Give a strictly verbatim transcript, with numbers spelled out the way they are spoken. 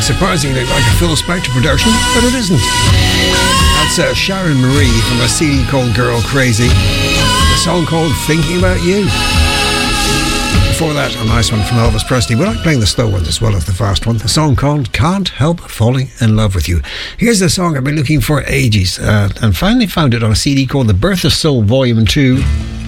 surprisingly like a Phil Spector production, but it isn't. That's uh, Sharon Marie from a C D called Girl Crazy. A song called Thinking About You. Before that, a nice one from Elvis Presley. We like playing the slow ones as well as the fast one. A song called Can't Help Falling in Love With You. Here's the song I've been looking for ages uh, and finally found it on a C D called The Birth of Soul Volume two.